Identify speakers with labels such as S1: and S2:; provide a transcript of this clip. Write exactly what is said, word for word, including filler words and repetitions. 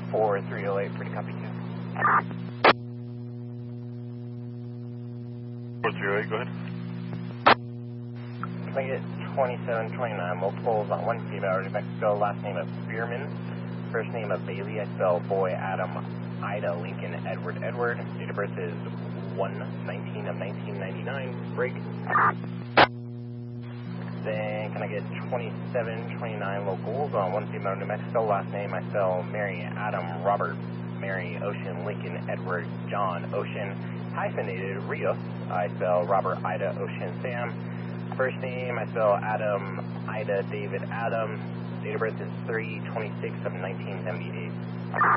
S1: four three oh eight, pretty copy you.
S2: four three oh eight, go ahead.
S1: Can I get twenty-seven twenty-nine, multiples on one female, New Mexico, last name of Spearman, first name of Bailey, I spell boy, Adam, Ida, Lincoln, Edward, Edward, date of birth is one nineteen of nineteen ninety-nine, break. Then can I get twenty-seven twenty-nine locals on one female, New Mexico, last name I spell Mary, Adam, Robert, Mary, Ocean, Lincoln, Edward, John, Ocean, hyphenated, Rios, I spell Robert, Ida, Ocean, Sam, first name I spell Adam, Ida, David, Adam, date of birth is three twenty-six of nineteen seventy-eight.